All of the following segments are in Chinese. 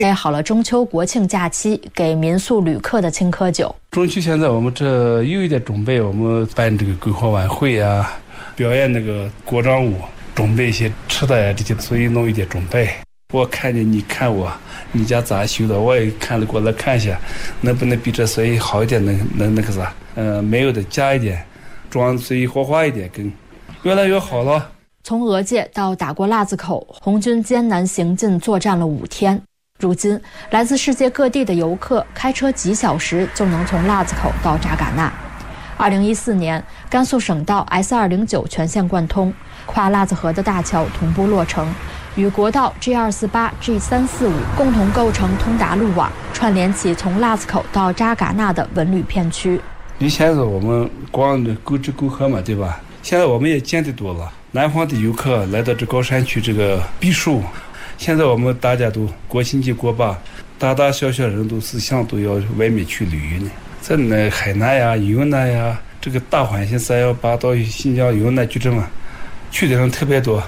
备好了中秋国庆假期给民宿旅客的青稞酒。 中秋现在我们这有一点准备，我们办这个篝火晚会啊，表演那个国章舞，准备一些吃的呀这些，所以弄一点准备。我看见你看我，你家咋修的，我也看了过来看一下，能不能比这水好一点，能那个啥，没有的加一点，装水活化一点，更越来越好了。 从俄界到打过腊子口，红军艰难行进作战了5天。如今，来自世界各地的游客开车几小时就能从腊子口到扎尕那。2014年，甘肃省道 S209 全线贯通，跨腊子河的大桥同步落成，与国道 G248、G345 共同构成通达路网，串联起从腊子口到扎尕那的文旅片区。 以前是我们光沟吃沟喝嘛，对吧？现在我们也见得多了，南方的游客来到这高山区这个避暑。现在我们大家都国庆节过吧，大大小小人都思想都要外面去旅游呢。在那海南呀、云南呀，这个大环线318到新疆云南就这么去的人特别多。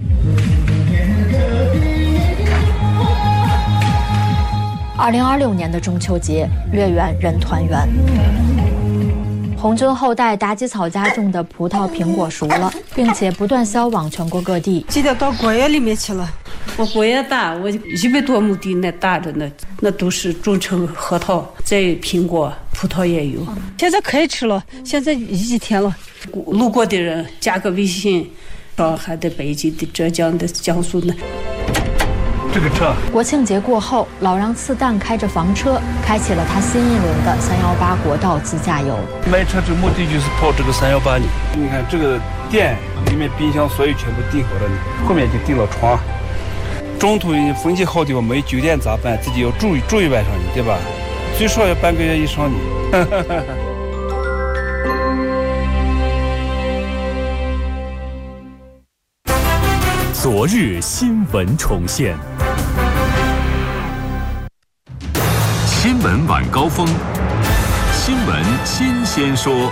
2026年的中秋节，月圆人团圆。红军后代妲己草家种的葡萄、苹果熟了，并且不断销往全国各地。 记得到果园里面去了。 我果园大，我100多亩地那大着呢，那都是种成核桃，再苹果、葡萄也有。 现在可以吃了，现在几天了。 路过的人加个微信，上海的、北京的、浙江的、江苏的。 这个车， 国庆节过后，老让次旦开着房车，开启了他新一轮的318国道自驾游。 买车这目的就是跑这个318呢。你看这个店里面冰箱所有全部订好了呢，后面就订了床。中途风气好的话没酒店咋办？自己要住一晚上呢，对吧？最少要半个月以上呢。 昨日新闻重现，新闻晚高峰，新闻新鲜说。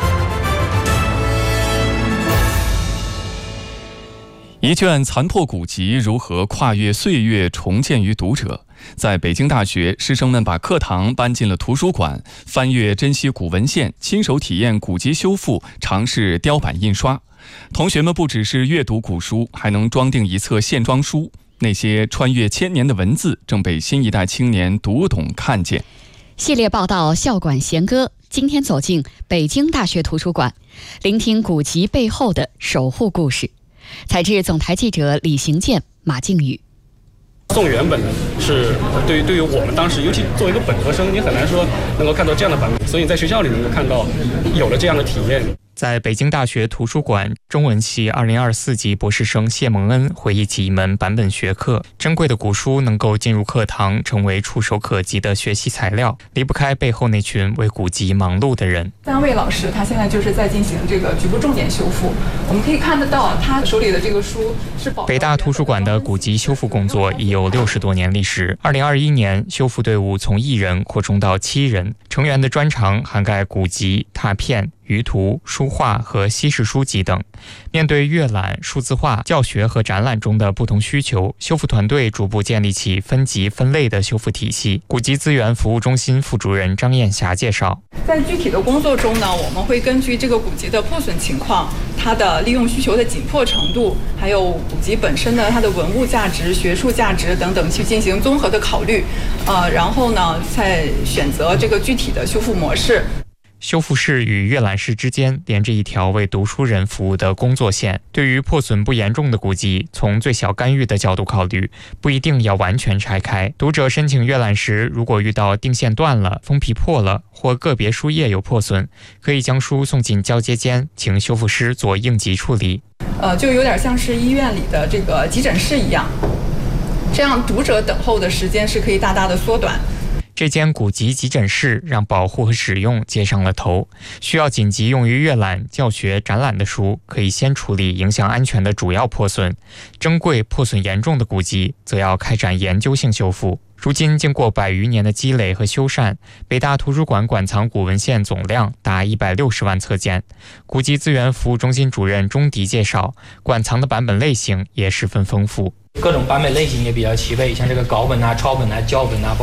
一卷残破古籍如何跨越岁月重建于读者？在北京大学，师生们把课堂搬进了图书馆，翻阅珍稀古文献，亲手体验古籍修复，尝试雕版印刷。同学们不只是阅读古书，还能装订一册线装书。那些穿越千年的文字，正被新一代青年读懂看见。 系列报道《校馆弦歌》，今天走进北京大学图书馆，聆听古籍背后的守护故事。采制总台记者李行健、马靖宇。 宋原本呢是对于我们当时，尤其作为一个本科生，你很难说能够看到这样的版本，所以在学校里能够看到有了这样的体验。 在北京大学图书馆中文系2024级博士生谢蒙恩回忆起一门版本学科，珍贵的古书能够进入课堂，成为触手可及的学习材料，离不开背后那群为古籍忙碌的人。 3位老师他现在就是在进行这个局部重点修复，我们可以看得到他手里的这个书是北大图书馆的古籍修复工作已有60多年历史。2021年，修复队伍从1人扩充到7人，成员的专长涵盖古籍、拓片、舆图、书画和西式书籍等。面对阅览、数字化、教学和展览中的不同需求，修复团队逐步建立起分级分类的修复体系。古籍资源服务中心副主任张艳霞介绍， 在具体的工作中呢，我们会根据这个古籍的破损情况、它的利用需求的紧迫程度，还有古籍本身的它的文物价值、学术价值等等去进行综合的考虑，然后呢再选择这个具体的修复模式。 修复室与阅览室之间连着一条为读书人服务的工作线。对于破损不严重的古籍，从最小干预的角度考虑，不一定要完全拆开。读者申请阅览时，如果遇到定线断了、封皮破了或个别书页有破损，可以将书送进交接间，请修复师做应急处理。 就有点像是医院里的这个急诊室一样，这样读者等候的时间是可以大大的缩短。 这间古籍急诊室让保护和使用接上了头，需要紧急用于阅览、教学、展览的书，可以先处理影响安全的主要破损；珍贵、破损严重的古籍，则要开展研究性修复。 如今经过100余年的积累和修缮，北大图书馆馆藏古文献总量达160万册件。古籍资源服务中心主任钟迪介绍，馆藏的版本类型也十分丰富， 各种版本类型也比较齐备，像这个稿本啊、抄本啊、校本啊，